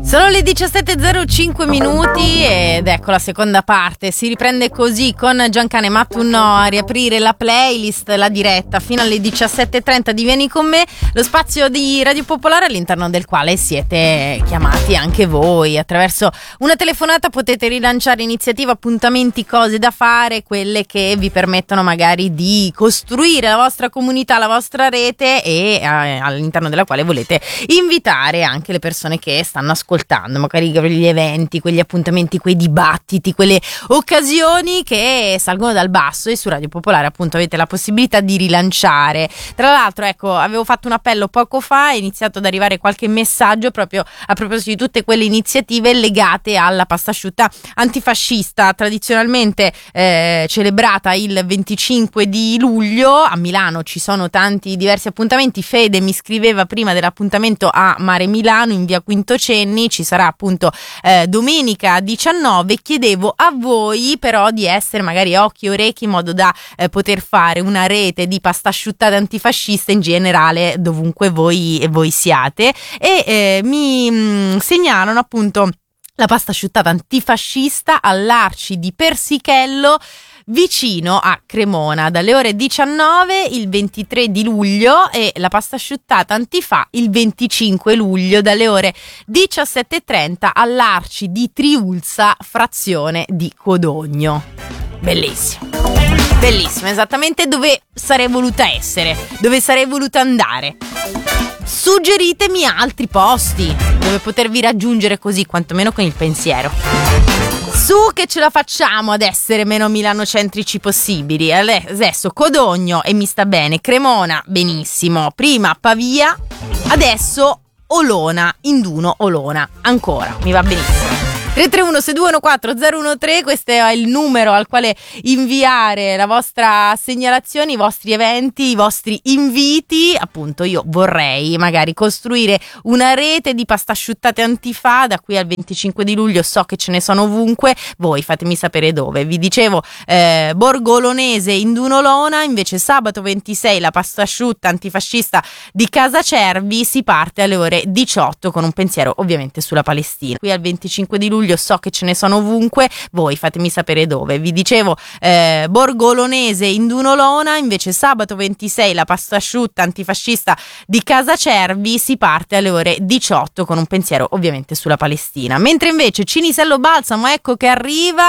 Sono le 17.05 minuti ed ecco la seconda parte. Si riprende così con Giancane Mattunò a riaprire la playlist, la diretta fino alle 17.30 di Vieni con me, lo spazio di Radio Popolare all'interno del quale siete chiamati anche voi. Attraverso una telefonata potete rilanciare iniziative, appuntamenti, cose da fare, quelle che vi permettono magari di costruire la vostra comunità, la vostra rete e all'interno della quale volete invitare anche le persone che stanno ascoltando, magari quegli eventi, quegli appuntamenti, quei dibattiti, quelle occasioni che salgono dal basso e su Radio Popolare appunto avete la possibilità di rilanciare. Tra l'altro, ecco, avevo fatto un appello poco fa, è iniziato ad arrivare qualche messaggio proprio a proposito di tutte quelle iniziative legate alla pasta asciutta antifascista, tradizionalmente celebrata il 25 di luglio. A Milano ci sono tanti diversi appuntamenti. Fede mi scriveva prima dell'appuntamento a Mare Milano in via Quintocenni, ci sarà appunto domenica 19. Chiedevo a voi però di essere magari occhi e orecchi in modo da poter fare una rete di pasta asciuttata antifascista in generale dovunque voi siate, e mi segnalano appunto la pasta asciuttata antifascista all'Arci di Persichello vicino a Cremona dalle ore 19 il 23 di luglio e la pasta asciuttata antifà il 25 luglio dalle ore 17.30 all'Arci di Triulza, frazione di Codogno. Bellissimo, bellissimo, esattamente dove sarei voluta essere, dove sarei voluta andare. Suggeritemi altri posti dove potervi raggiungere così, quantomeno con il pensiero. Su che ce la facciamo ad essere meno milanocentrici possibili. Adesso Codogno e mi sta bene, Cremona benissimo, prima Pavia, adesso Olona, Induno, Olona, ancora, mi va benissimo. 331-621-4013, questo è il numero al quale inviare la vostra segnalazione, i vostri eventi, i vostri inviti. Appunto, io vorrei magari costruire una rete di pasta asciuttate antifà da qui al 25 di luglio, so che ce ne sono ovunque, voi fatemi sapere dove. Vi dicevo Borgo Olonese, Indunolona, invece sabato 26 la pasta asciutta antifascista di Casa Cervi, si parte alle ore 18 con un pensiero ovviamente sulla Palestina. Qui al 25 di luglio so che ce ne sono ovunque, voi fatemi sapere dove. Vi dicevo Borgo Olonese, Indunolona, invece sabato 26 la pasta asciutta antifascista di Casa Cervi, si parte alle ore 18 con un pensiero ovviamente sulla Palestina. Mentre invece Cinisello Balsamo, ecco che arriva